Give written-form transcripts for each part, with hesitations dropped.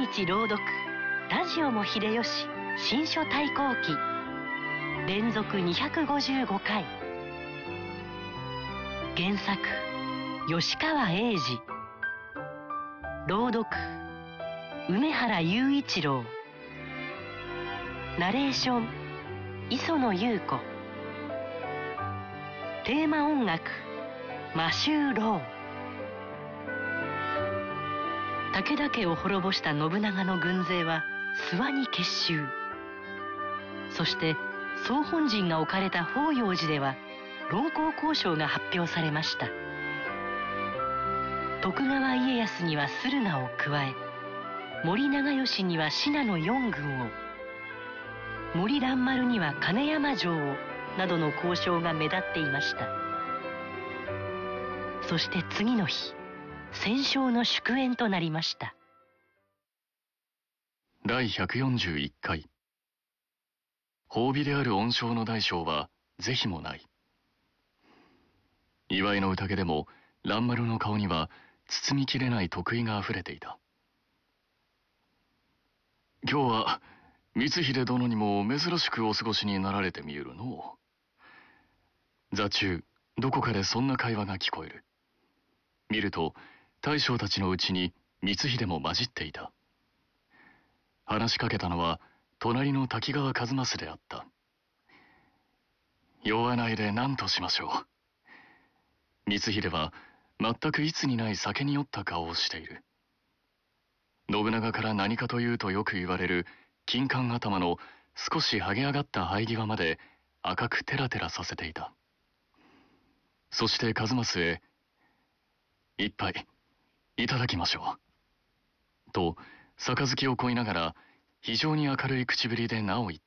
日朗読ラジオも秀吉新書対抗記連続255回。原作吉川英治、朗読梅原雄一郎、ナレーション磯野優子、テーマ音楽マシュー・ロー。武田家を滅ぼした信長の軍勢は諏訪に結集。そして総本陣が置かれた法要寺では論功交渉が発表されました。徳川家康には駿河を加え、森長可には信濃4郡を、森蘭丸には金山城をなどの交渉が目立っていました。そして次の日、戦勝の祝宴となりました。 第141回。褒美である恩賞の大小は是非もない。祝いの宴でも蘭丸の顔には包みきれない得意があふれていた。今日は光秀殿にも珍しくお過ごしになられてみゆるのう。座中どこかでそんな会話が聞こえる。見ると大将たちのうちに光秀も混じっていた。話しかけたのは隣の滝川一益であった。酔わないで何としましょう。光秀は全くいつにない酒に酔った顔をしている。信長から何かというとよく言われる金冠頭の少し剥げ上がった生え際まで赤くテラテラさせていた。そして一益へ「一杯いただきましょう」と杯をこいながら非常に明るい口ぶりでなお言った。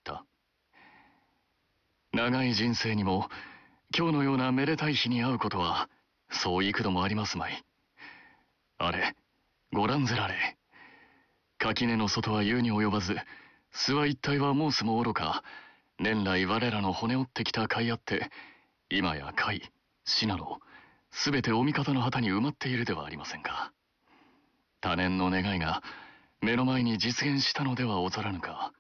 長い人生にも今日のようなめでたい日に会うことはそう幾度もありますまい。あれご覧ぜられ。垣根の外は言うに及ばず、諏訪一帯は申すも愚か、年来我らの骨折ってきた甲斐あって、今や甲斐、信濃、すべてお味方の旗に埋まっているではありませんか。多年の願いが目の前に実現したのではござらぬか。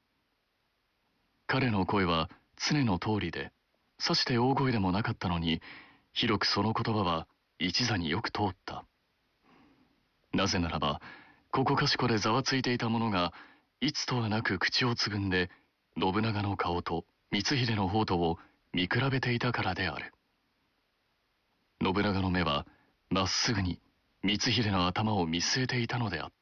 彼の声は常の通りで、さして大声でもなかったのに、広くその言葉は一座によく通った。なぜならば、ここかしこでざわついていた者がいつとはなく口をつぐんで信長の顔と光秀の方とを見比べていたからである。信長の目はまっすぐに光秀の頭を見据えていたのであった。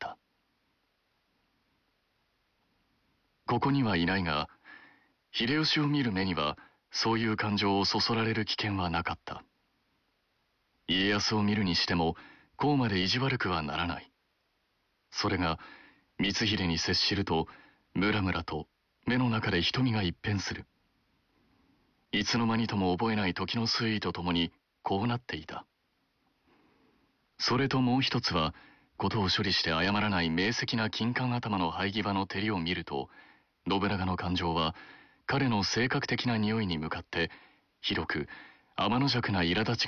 ここにはいないが、秀吉を見る目にはそういう感情をそそられる危険はなかった。家康を見るにしてもこうまで意地悪くはならない。それが光秀に接しるとムラムラと目の中で瞳が一変する。いつの間にとも覚えない時の推移とともにこうなっていた。それともう一つは、事を処理して謝らない明晰な金冠頭の生え際の照りを見ると、信長の感情は彼の性格的な匂いに向かって広く天の弱な苛立ち